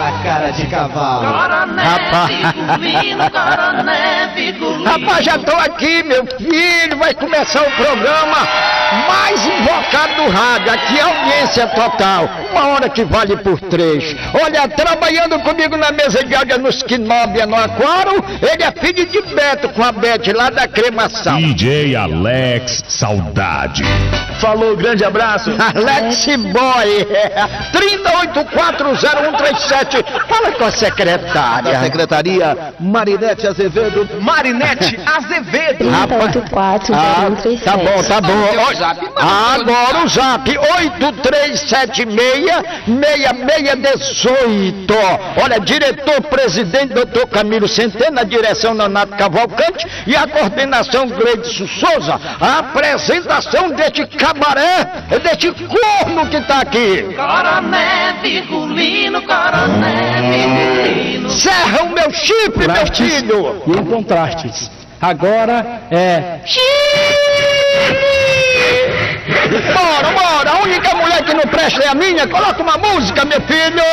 Ah, cara de cavalo. Rapaz, já tô aqui, meu filho, vai começar o programa mais invocado do rádio, aqui é audiência total, 1 hora que vale por 3. Olha, trabalhando comigo na mesa de áudio nos Quinóbia, no Aquário, ele é filho de Beto com a Bete lá da Cremação. DJ Alex Saudade. Falou, grande abraço. Alex Boy, 3840137, fala com a secretária. Da secretaria, Marinete Azevedo. Marinete Azevedo. 3840137. Tá bom. Agora o zap, 83766618. Olha, diretor-presidente Dr. Camilo Centeno, a direção Nonato Cavalcante e a coordenação Gleidson Souza. A apresentação deste cabaré, deste corno que tá aqui. Coroné, Vigulino, Coroné, Vigulino. Serra o meu chifre, meu filho. E em contrastes. Agora é... Bora, a única mulher que não presta é a minha. Coloca uma música, meu filho.